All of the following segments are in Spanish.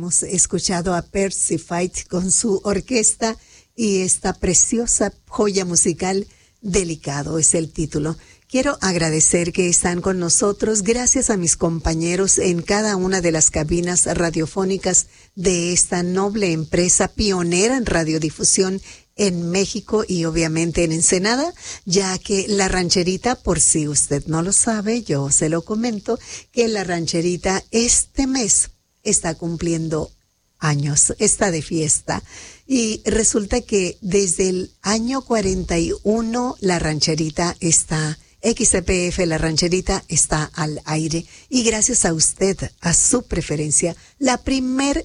Habíamos escuchado a Percy Fight con su orquesta y esta preciosa joya musical, Delicado es el título. Quiero agradecer que están con nosotros, gracias a mis compañeros en cada una de las cabinas radiofónicas de esta noble empresa pionera en radiodifusión en México y obviamente en Ensenada, ya que La Rancherita, por si usted no lo sabe, yo se lo comento, que La Rancherita este mes está cumpliendo años, está de fiesta. Y resulta que desde el año 41 La Rancherita está, XCPF La Rancherita está al aire. Y gracias a usted, a su preferencia, la primera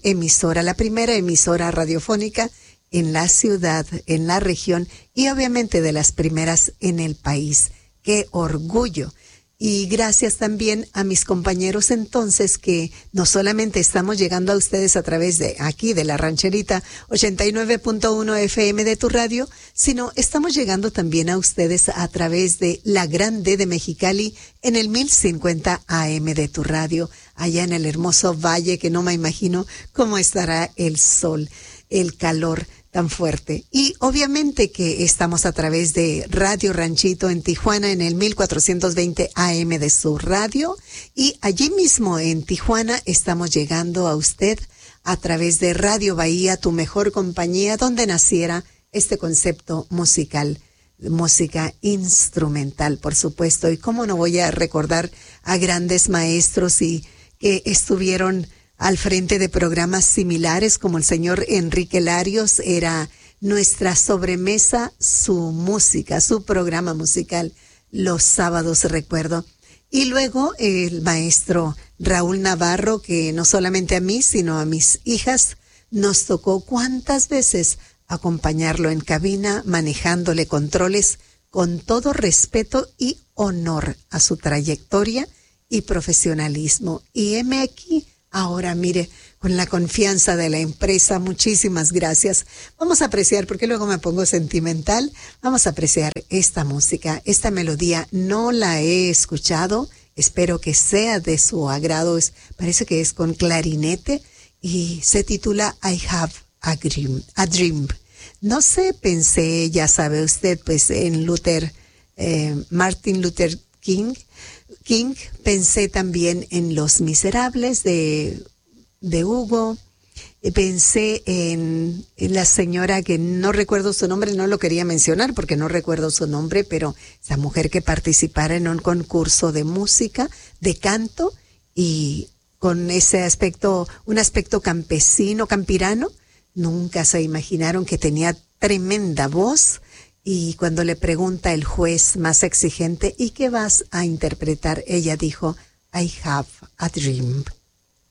emisora radiofónica en la ciudad, en la región y obviamente de las primeras en el país. ¡Qué orgullo! Y gracias también a mis compañeros entonces que no solamente estamos llegando a ustedes a través de aquí de La Rancherita 89.1 FM de tu radio, sino estamos llegando también a ustedes a través de La Grande de Mexicali en el 1050 AM de tu radio, allá en el hermoso valle que no me imagino cómo estará el sol, el calor tan fuerte. Y obviamente que estamos a través de Radio Ranchito en Tijuana en el 1420 AM de su radio, y allí mismo en Tijuana estamos llegando a usted a través de Radio Bahía, tu mejor compañía, donde naciera este concepto musical, música instrumental, por supuesto. Y cómo no voy a recordar a grandes maestros y que estuvieron al frente de programas similares, como el señor Enrique Larios, era nuestra sobremesa, su música, su programa musical, los sábados, recuerdo. Y luego el maestro Raúl Navarro, que no solamente a mí, sino a mis hijas, nos tocó cuántas veces acompañarlo en cabina, manejándole controles con todo respeto y honor a su trayectoria y profesionalismo. Y heme aquí, ahora, mire, con la confianza de la empresa, muchísimas gracias. Vamos a apreciar, porque luego me pongo sentimental, vamos a apreciar esta música, esta melodía. No la he escuchado, espero que sea de su agrado. Parece que es con clarinete y se titula I Have a Dream. No sé, pensé, ya sabe usted, pues en Martin Luther King, pensé también en Los Miserables de Hugo, pensé en la señora que no recuerdo su nombre, no lo quería mencionar porque no recuerdo su nombre, pero esa mujer que participara en un concurso de música, de canto, y con ese aspecto, un aspecto campesino, campirano, nunca se imaginaron que tenía tremenda voz. Y cuando le pregunta el juez más exigente, ¿y qué vas a interpretar? Ella dijo, I have a dream.